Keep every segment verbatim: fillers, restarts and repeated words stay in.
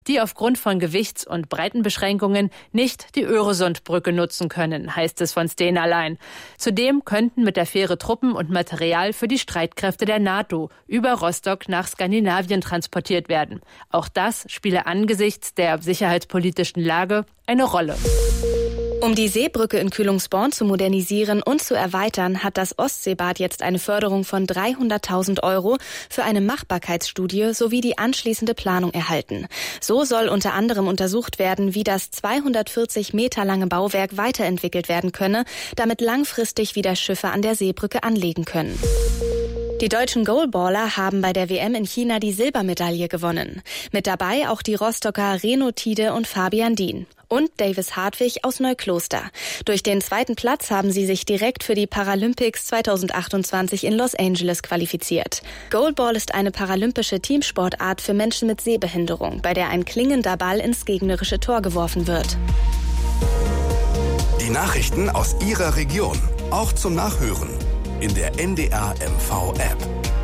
die aufgrund von Gewichts- und Breitenbeschränkungen nicht die Öresundbrücke nutzen können, heißt es von Stena Line. Zudem könnten mit der Fähre Truppen und Material für die Streitkräfte der NATO über Rostock nach Skandinavien transportiert werden. Auch das spiele angesichts der sicherheitspolitischen Lage eine Rolle. Um die Seebrücke in Kühlungsborn zu modernisieren und zu erweitern, hat das Ostseebad jetzt eine Förderung von dreihunderttausend Euro für eine Machbarkeitsstudie sowie die anschließende Planung erhalten. So soll unter anderem untersucht werden, wie das zweihundertvierzig Meter lange Bauwerk weiterentwickelt werden könne, damit langfristig wieder Schiffe an der Seebrücke anlegen können. Die deutschen Goalballer haben bei der W M in China die Silbermedaille gewonnen. Mit dabei auch die Rostocker Reno Tiede und Fabian Dien. Und Davis Hartwig aus Neukloster. Durch den zweiten Platz haben sie sich direkt für die Paralympics zweitausendachtundzwanzig in Los Angeles qualifiziert. Goalball ist eine paralympische Teamsportart für Menschen mit Sehbehinderung, bei der ein klingender Ball ins gegnerische Tor geworfen wird. Die Nachrichten aus Ihrer Region, auch zum Nachhören in der N D R M V-App.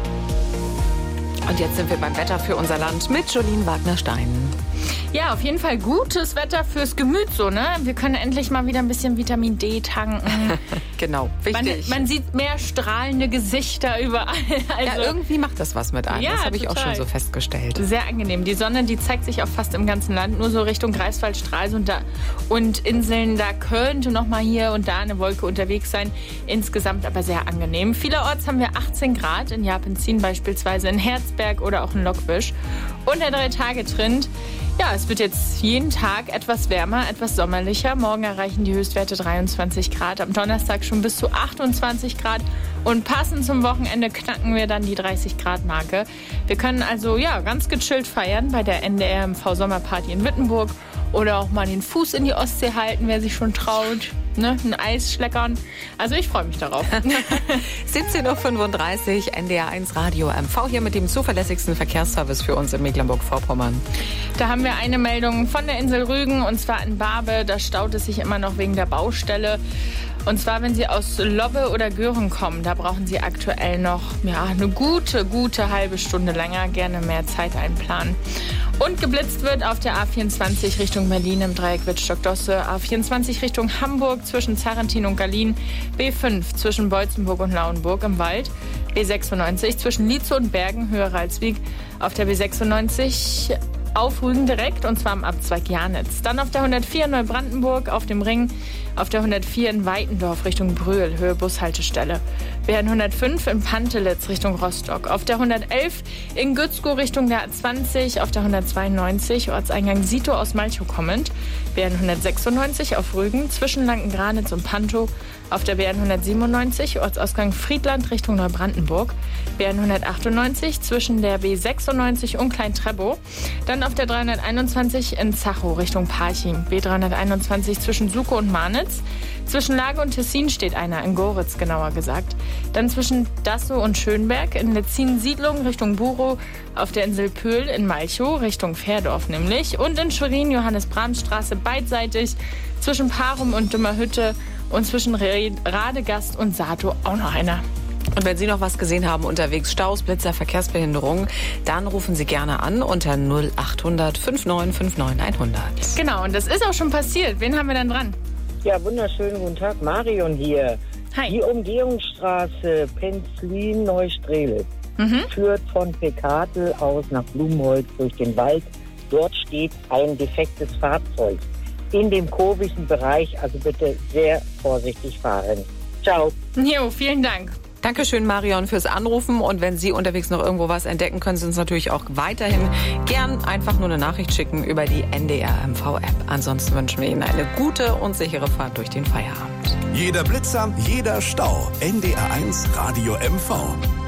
Und jetzt sind wir beim Wetter für unser Land mit Jolien Wagner-Stein. Ja, auf jeden Fall gutes Wetter fürs Gemüt, so, ne? Wir können endlich mal wieder ein bisschen Vitamin D tanken. Genau, wichtig. Man, man sieht mehr strahlende Gesichter überall. Also, ja, irgendwie macht das was mit einem. Ja, das habe ich auch schon so festgestellt. Sehr angenehm. Die Sonne, die zeigt sich auch fast im ganzen Land. Nur so Richtung Greifswald, Stralsund da und Inseln, da könnte noch mal hier und da eine Wolke unterwegs sein. Insgesamt aber sehr angenehm. Vielerorts haben wir achtzehn Grad, in Japenzin beispielsweise, in Herzberg oder auch in Lockwisch. Und der Drei-Tage-Trend. Ja, es wird jetzt jeden Tag etwas wärmer, etwas sommerlicher. Morgen erreichen die Höchstwerte dreiundzwanzig Grad, am Donnerstag schon bis zu achtundzwanzig Grad. Und passend zum Wochenende knacken wir dann die dreißig Grad Marke. Wir können also ja ganz gechillt feiern bei der N D R M V-Sommerparty in Wittenburg. Oder auch mal den Fuß in die Ostsee halten, wer sich schon traut. Ne? Ein Eis schleckern. Also ich freue mich darauf. siebzehn Uhr fünfunddreißig, N D R eins Radio M V hier mit dem zuverlässigsten Verkehrsservice für uns in Mecklenburg-Vorpommern. Da haben wir eine Meldung von der Insel Rügen, und zwar in Barbe. Da staut es sich immer noch wegen der Baustelle. Und zwar, wenn Sie aus Lobbe oder Göhren kommen, da brauchen Sie aktuell noch ja, eine gute, gute halbe Stunde länger. Gerne mehr Zeit einplanen. Und geblitzt wird auf der A vierundzwanzig Richtung Berlin im Dreieck Wittstock-Dosse, A vierundzwanzig Richtung Hamburg zwischen Zarrentin und Gallien, B fünf zwischen Beutzenburg und Lauenburg im Wald, B sechsundneunzig zwischen Lietze und Bergen, Höhe Ralswiek, auf der B sechsundneunzig auf Rügen direkt, und zwar am Abzweig Janitz. Dann auf der hundertvier in Neubrandenburg, auf dem Ring, auf der hundertvier in Weitendorf Richtung Brühl, Höhe Bushaltestelle. B hundertfünf in Pantelitz Richtung Rostock, auf der hundertelf in Gützkow Richtung der A zwanzig, auf der hundertzweiundneunzig Ortseingang Sito aus Malchow kommend, B hundertsechsundneunzig auf Rügen zwischen Lanken-Granitz und Pantow, auf der B hundertsiebenundneunzig Ortsausgang Friedland Richtung Neubrandenburg, B hundertachtundneunzig zwischen der B sechsundneunzig und Klein-Treppow, dann auf der dreihunderteinundzwanzig in Zachow Richtung Parchim, B dreihunderteinundzwanzig zwischen Sukow und Marnitz, zwischen Lage und Tessin steht einer, in Goritz genauer gesagt, dann zwischen Dassow und Schönberg, in Letzin-Siedlung Richtung Burow, auf der Insel Pöhl in Malchow Richtung Fährdorf nämlich, und in Schwerin Johannes-Brahms-Straße beidseitig zwischen Parum und Dümmerhütte und zwischen Radegast und Sato auch noch einer. Und wenn Sie noch was gesehen haben unterwegs, Staus, Blitzer, Verkehrsbehinderungen, dann rufen Sie gerne an unter null achthundert neunundfünfzig neunundfünfzig hundert. Genau, und das ist auch schon passiert. Wen haben wir dann dran? Ja, wunderschönen guten Tag, Marion hier. Hi. Die Umgehungsstraße Penzlin-Neustrelitz mhm. führt von Pekatel aus nach Blumenholz durch den Wald. Dort steht ein defektes Fahrzeug in dem kurvigen Bereich, also bitte sehr vorsichtig fahren. Ciao. Jo, vielen Dank. Dankeschön, Marion, fürs Anrufen. Und wenn Sie unterwegs noch irgendwo was entdecken, können Sie uns natürlich auch weiterhin gern einfach nur eine Nachricht schicken über die N D R M V-App. Ansonsten wünschen wir Ihnen eine gute und sichere Fahrt durch den Feierabend. Jeder Blitzer, jeder Stau. N D R eins Radio M V.